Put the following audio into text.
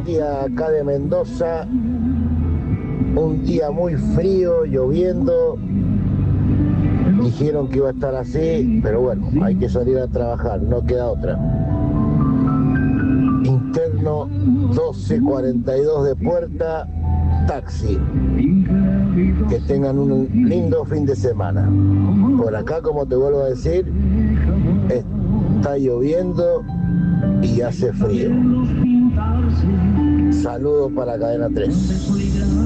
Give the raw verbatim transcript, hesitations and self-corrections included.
buen día acá de Mendoza. Un día muy frío, lloviendo. Dijeron que iba a estar así, pero bueno, hay que salir a trabajar, no queda otra. Interno doce cuarenta y dos de Puerta, taxi. Que tengan un lindo fin de semana. Por acá, como te vuelvo a decir, está lloviendo y hace frío. Saludos para Cadena tres.